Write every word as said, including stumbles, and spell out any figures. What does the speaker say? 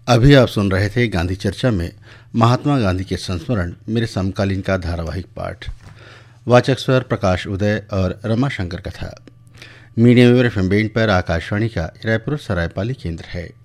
अभी आप सुन रहे थे गांधी चर्चा में महात्मा गांधी के संस्मरण मेरे समकालीन का धारावाहिक पाठ। वाचक स्वर प्रकाश उदय और रमाशंकर कथा। Medium wave F M band पर आकाशवाणी का रायपुर सरायपाली केंद्र है।